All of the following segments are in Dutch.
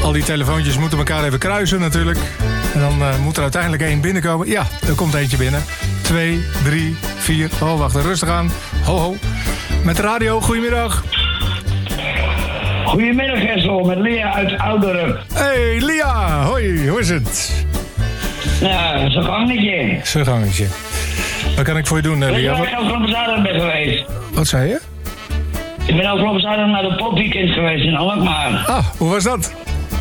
Al die telefoontjes moeten elkaar even kruisen natuurlijk. En dan moet er uiteindelijk 1 binnenkomen. Ja, er komt eentje binnen. 2, 3, 4. Oh, wacht, rustig aan. Ho, ho. Met de radio, goedemiddag. Goedemiddag, Hessel, met Lia uit Ouderen. Hey, Lia. Hoi, hoe is het? Ja, zo'n gangetje. Zo'n gangetje. Wat kan ik voor je doen, Lia? Weet je waar ik afgelopen zaterdag ben geweest? Wat zei je? Ik ben afgelopen zaterdag naar de popweekend geweest in Alkmaar. Ah, hoe was dat?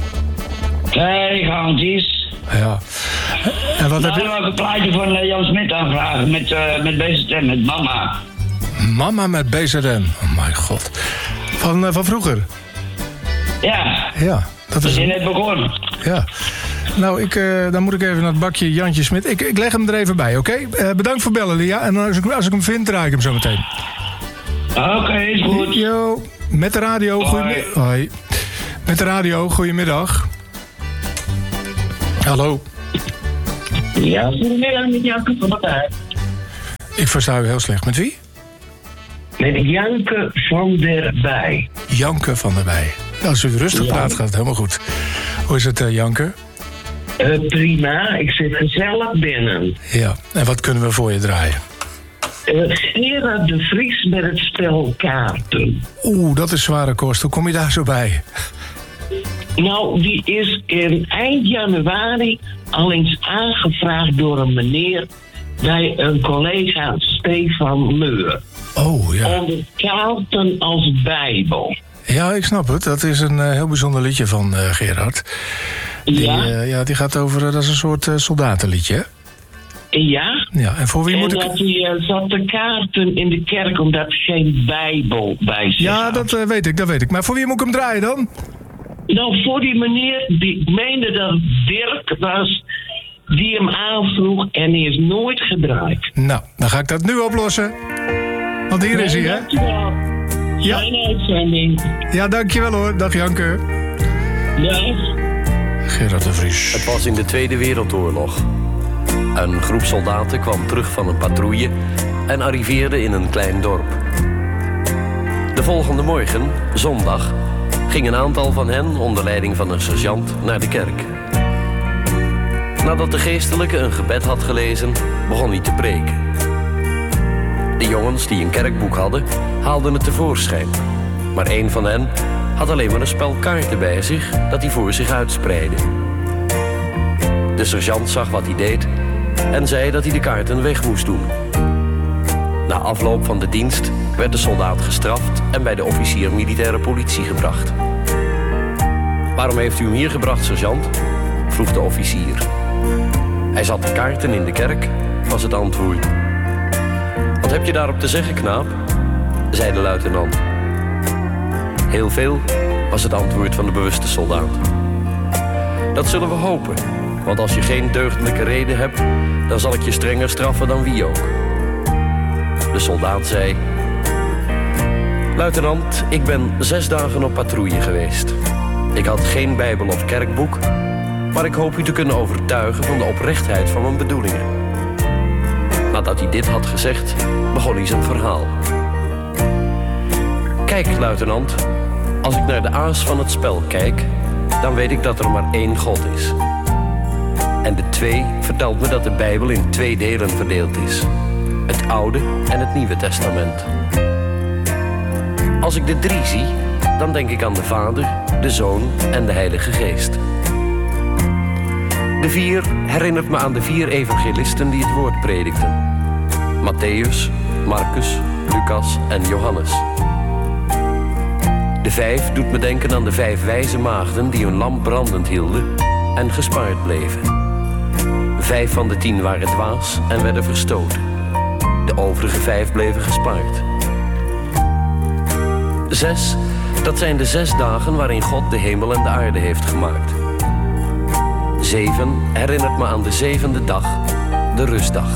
2 gangjes. Ja. En wat heb Nou, je... wil ik een plaatje van Jan Smit aanvragen met BZN, met Mama. Mama met BZN. Oh mijn god. Van vroeger? Ja. Ja, dat is... Je net begonnen. Ja. Nou, dan moet ik even naar het bakje Jantje Smit. Ik leg hem er even bij, oké? Bedankt voor bellen, Lia. En als ik hem vind, draai ik hem zo meteen. Oké, is goed. Yo, met de radio. Goedemiddag. Hoi. Met de radio, goedemiddag. Hallo. Ja, goedemiddag met Janke van der Bij. Ik versta u heel slecht. Met wie? Met Janke van der Bij. Janke van der Bij. Als u rustig praat, gaat het helemaal goed. Hoe is het, Janke? Prima, ik zit gezellig binnen. Ja, en wat kunnen we voor je draaien? Gerard de Vries met het spel kaarten. Oeh, dat is zware kost. Hoe kom je daar zo bij? Nou, die is in eind januari al eens aangevraagd door een meneer bij een collega Stefan Leur. Oh, ja. Onder kaarten als Bijbel. Ja, ik snap het. Dat is een heel bijzonder liedje van Gerard. Die gaat over, dat is een soort soldatenliedje, hè? Ja. Ja, en voor wie moet ik... En dat hij zat de kaarten in de kerk omdat er geen Bijbel bij zich Ja, had. dat weet ik. Maar voor wie moet ik hem draaien dan? Nou, voor die meneer, die meende dat het Dirk was, die hem aanvroeg en die is nooit gedraaid. Nou, dan ga ik dat nu oplossen. Want hier is hij, hè? Dankjewel. Ja. Fijne uitzending. Ja, dankjewel hoor. Dag Janke. Dag. Gerard de Vries. Het was in de Tweede Wereldoorlog. Een groep soldaten kwam terug van een patrouille en arriveerde in een klein dorp. De volgende morgen, zondag, ging een aantal van hen onder leiding van een sergeant naar de kerk. Nadat de geestelijke een gebed had gelezen, begon hij te preken. De jongens die een kerkboek hadden, haalden het tevoorschijn. Maar één van hen had alleen maar een spel kaarten bij zich dat hij voor zich uitspreidde. De sergeant zag wat hij deed en zei dat hij de kaarten weg moest doen. Na afloop van de dienst werd de soldaat gestraft en bij de officier militaire politie gebracht. Waarom heeft u hem hier gebracht, sergeant? Vroeg de officier. Hij zat de kaarten in de kerk, was het antwoord. Wat heb je daarop te zeggen, knaap? Zei de luitenant. Heel veel, was het antwoord van de bewuste soldaat. Dat zullen we hopen, want als je geen deugdelijke reden hebt, dan zal ik je strenger straffen dan wie ook. De soldaat zei: Luitenant, ik ben 6 dagen op patrouille geweest. Ik had geen bijbel of kerkboek, maar ik hoop u te kunnen overtuigen van de oprechtheid van mijn bedoelingen. Nadat hij dit had gezegd, begon hij zijn verhaal. Kijk, luitenant, als ik naar de aas van het spel kijk, dan weet ik dat er maar 1 God is. En de 2 vertelt me dat de Bijbel in 2 delen verdeeld is. Het Oude en het Nieuwe Testament. Als ik de 3 zie, dan denk ik aan de Vader, de Zoon en de Heilige Geest. De 4 herinnert me aan de 4 evangelisten die het woord predikten. Matthäus, Marcus, Lucas en Johannes. De 5 doet me denken aan de 5 wijze maagden die hun lamp brandend hielden en gespaard bleven. 5 van de 10 waren dwaas en werden verstoten. De overige 5 bleven gespaard. 6, dat zijn de 6 dagen waarin God de hemel en de aarde heeft gemaakt. 7 herinnert me aan de 7e dag, de rustdag.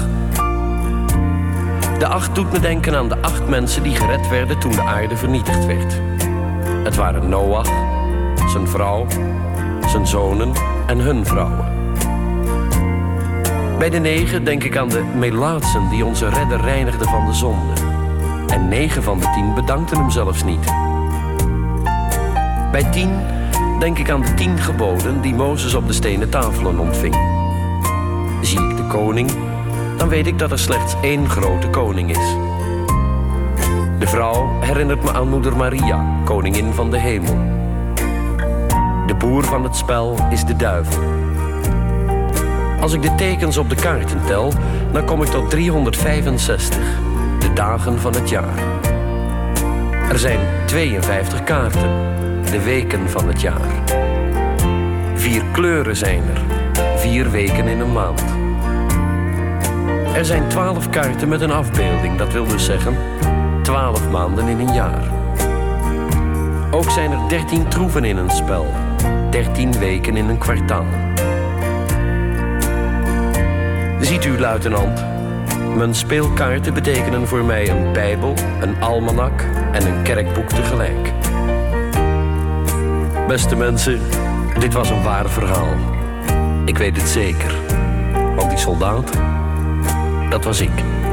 De 8 doet me denken aan de 8 mensen die gered werden toen de aarde vernietigd werd. Het waren Noach, zijn vrouw, zijn zonen en hun vrouwen. Bij de 9 denk ik aan de melaatsen die onze redder reinigden van de zonde. En 9 van de 10 bedankten hem zelfs niet. Bij 10 denk ik aan de 10 geboden die Mozes op de stenen tafelen ontving. Zie ik de koning, dan weet ik dat er slechts 1 grote koning is. De vrouw herinnert me aan moeder Maria, koningin van de hemel. De boer van het spel is de duivel. Als ik de tekens op de kaarten tel, dan kom ik tot 365, de dagen van het jaar. Er zijn 52 kaarten, de weken van het jaar. 4 kleuren zijn er, 4 weken in een maand. Er zijn 12 kaarten met een afbeelding, dat wil dus zeggen 12 maanden in een jaar. Ook zijn er 13 troeven in een spel, 13 weken in een kwartaal. Ziet u, luitenant, mijn speelkaarten betekenen voor mij een bijbel, een almanak en een kerkboek tegelijk. Beste mensen, dit was een waar verhaal. Ik weet het zeker, want die soldaat, dat was ik.